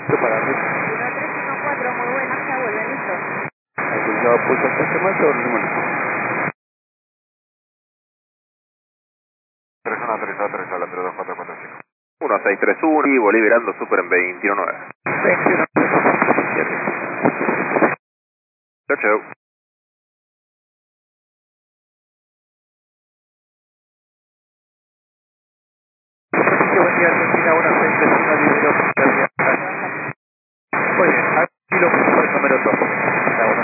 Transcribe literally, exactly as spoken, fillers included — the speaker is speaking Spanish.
¿Qué para mí? uno tres uno cuatro, muy buenas, ya vuelve, listo. Autorizado pulso hasta más o número. tres uno autorizado, autorizado, la tres dos cuatro cuatro cinco. uno seis tres uno y Bolí liberando Super en veintiuno nueve. veintiuno. Chau, chau. Buen día, Argentina, uno seis tres uno,